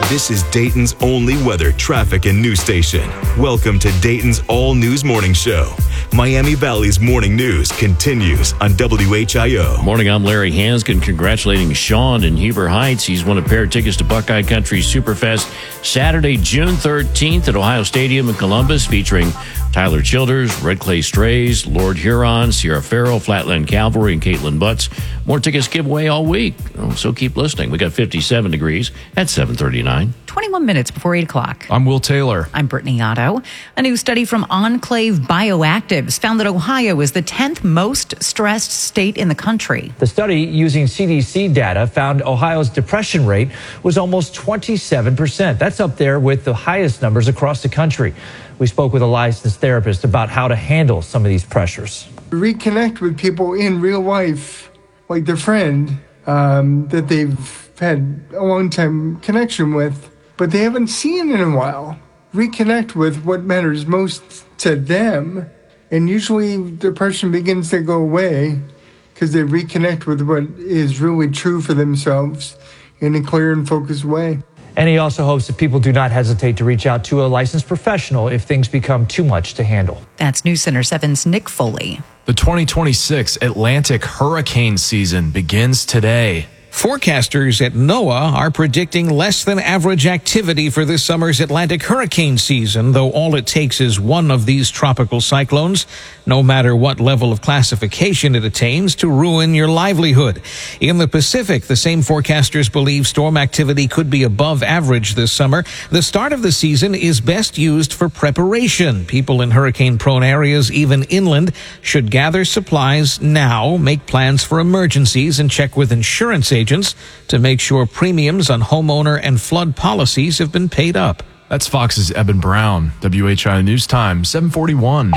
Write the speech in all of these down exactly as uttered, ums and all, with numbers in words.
This is Dayton's only weather, traffic, and news station. Welcome to Dayton's All News Morning Show. Miami Valley's morning news continues on W H I O. Morning, I'm Larry Hanskin, congratulating Sean in Heber Heights. He's won a pair of tickets to Buckeye Country Superfest Saturday, June thirteenth at Ohio Stadium in Columbus, featuring Tyler Childers, Red Clay Strays, Lord Huron, Sierra Farrell, Flatland Cavalry, and Caitlin Butts. More tickets give away all week, so keep listening. We got fifty-seven degrees at seven thirty-nine. twenty-one minutes before eight o'clock. I'm Will Taylor. I'm Brittany Otto. A new study from Enclave Bioactives found that Ohio is the tenth most stressed state in the country. The study, using C D C data, found Ohio's depression rate was almost twenty-seven percent. That's up there with the highest numbers across the country. We spoke with a licensed therapist about how to handle some of these pressures. Reconnect with people in real life, like their friend um, that they've had a long time connection with, but they haven't seen in a while. Reconnect with what matters most to them, and usually depression begins to go away because they reconnect with what is really true for themselves in a clear and focused way. And he also hopes that people do not hesitate to reach out to a licensed professional if things become too much to handle. That's News Center seven's Nick Foley. The twenty twenty-six Atlantic hurricane season begins today. Forecasters at NOAA are predicting less than average activity for this summer's Atlantic hurricane season, though all it takes is one of these tropical cyclones, no matter what level of classification it attains, to ruin your livelihood. In the Pacific, the same forecasters believe storm activity could be above average this summer. The start of the season is best used for preparation. People in hurricane-prone areas, even inland, should gather supplies now, make plans for emergencies, and check with insurance agents to make sure premiums on homeowner and flood policies have been paid up. That's Fox's Eben Brown. W H I O News Time, seven forty-one.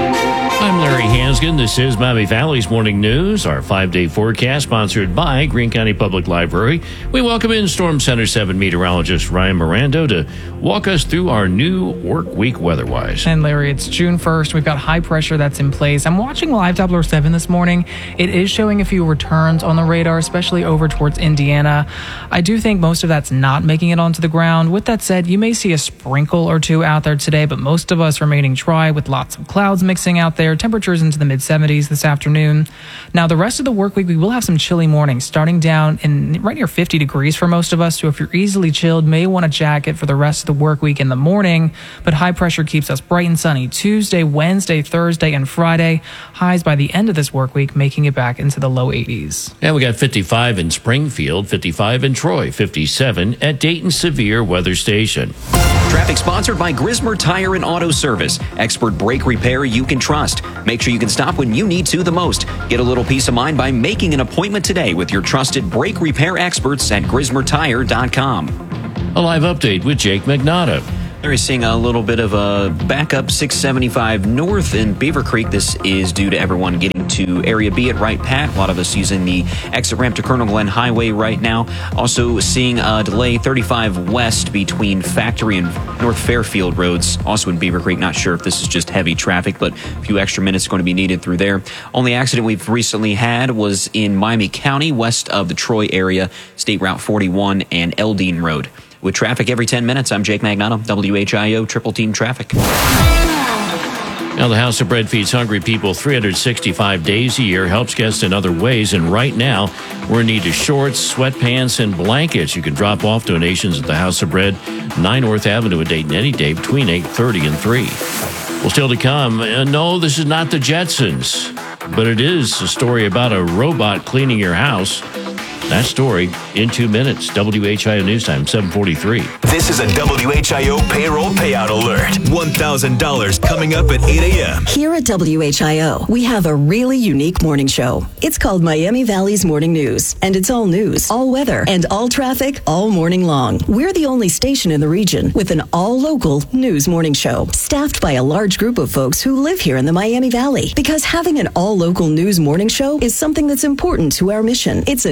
I'm Larry Hanskin. This is Miami Valley's Morning News, our five-day forecast sponsored by Greene County Public Library. We welcome in Storm Center seven meteorologist Ryan Mirando to walk us through our new work week weather-wise. And Larry, it's June first. We've got high pressure that's in place. I'm watching Live Doppler seven this morning. It is showing a few returns on the radar, especially over towards Indiana. I do think most of that's not making it onto the ground. With that said, you may see a sprinkle or two out there today, but most of us remaining dry with lots of clouds mixing out there. Temperatures into the mid seventies this afternoon. Now, the rest of the work week, we will have some chilly mornings, starting down in right near fifty degrees for most of us. So if you're easily chilled, may want a jacket for the rest of the work week in the morning. But high pressure keeps us bright and sunny Tuesday, Wednesday, Thursday, and Friday. Highs by the end of this work week, making it back into the low eighties. And we got fifty-five in Springfield, fifty-five in Troy, fifty-seven at Dayton Severe Weather Station. Traffic sponsored by Grismer Tire and Auto Service. Expert brake repair you can trust. Make sure you can stop when you need to the most. Get a little peace of mind by making an appointment today with your trusted brake repair experts at grismer tire dot com. A live update with Jake Magnotta. They're seeing a little bit of a backup six seventy-five north in Beaver Creek. This is due to everyone getting to Area B at Wright Pat. A lot of us using the exit ramp to Colonel Glenn Highway right now. Also seeing a delay thirty-five west between Factory and North Fairfield roads. Also in Beaver Creek. Not sure if this is just heavy traffic, but a few extra minutes going to be needed through there. Only accident we've recently had was in Miami County, west of the Troy area, State Route forty-one and Eldine Road. With traffic every ten minutes, I'm Jake Magnotta, W H I O Triple Team Traffic. Now, the House of Bread feeds hungry people three hundred sixty-five days a year, helps guests in other ways, and right now, we're in need of shorts, sweatpants, and blankets. You can drop off donations at the House of Bread, nine North Avenue in Dayton any day between eight thirty and three. Well, still to come, uh, no, this is not the Jetsons, but it is a story about a robot cleaning your house. That story in two minutes. W H I O News Time, seven forty-three. This is a W H I O payroll payout alert. one thousand dollars coming up at eight a.m. Here at W H I O, we have a really unique morning show. It's called Miami Valley's Morning News, and it's all news, all weather, and all traffic all morning long. We're the only station in the region with an all-local news morning show, staffed by a large group of folks who live here in the Miami Valley. Because having an all-local news morning show is something that's important to our mission. It's a ninety-year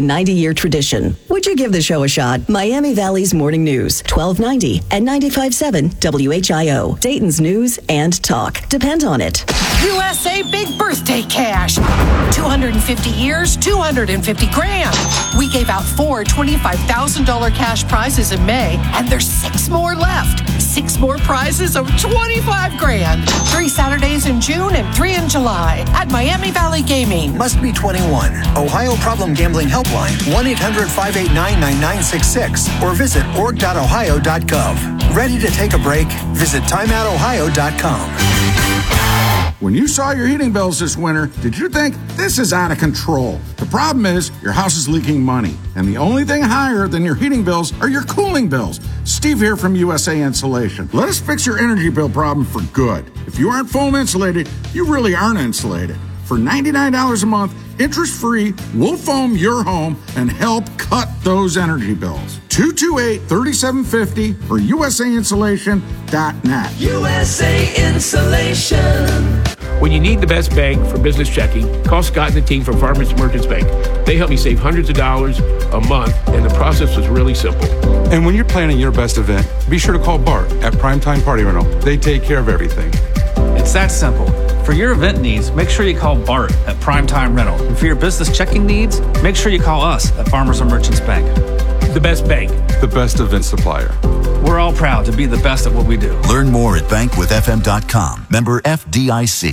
fifty-year tradition. Would you give the show a shot? Miami Valley's Morning News, twelve ninety and ninety-five point seven W H I O. Dayton's news and talk. Depend on it. U S A Big Birthday Cash. two hundred fifty years, two hundred fifty grand. We gave out four twenty-five thousand dollars cash prizes in May, and there's six more left. Six more prizes of twenty-five grand. Three Saturdays in June and three in July at Miami Valley Gaming. Must be twenty-one. Ohio Problem Gambling Helpline, one eight hundred five eight nine nine nine six six, or visit org dot ohio dot gov. Ready to take a break? Visit time out ohio dot com. When you saw your heating bills this winter, did you think this is out of control? The problem is your house is leaking money, and the only thing higher than your heating bills are your cooling bills. Steve here from U S A Insulation. Let us fix your energy bill problem for good. If you aren't foam insulated, you really aren't insulated. For ninety-nine dollars a month, interest-free, we'll foam your home and help cut those energy bills. two two eight, three seven five zero or U S A insulation dot net. U S A Insulation. When you need the best bank for business checking, call Scott and the team from Farmers Merchants Bank. They helped me save hundreds of dollars a month, and the process was really simple. And when you're planning your best event, be sure to call Bart at Primetime Party Rental. They take care of everything. It's that simple. For your event needs, make sure you call Bart at Primetime Rental. And for your business checking needs, make sure you call us at Farmers and Merchants Bank. The best bank. The best event supplier. We're all proud to be the best at what we do. Learn more at bank with f m dot com. Member F D I C.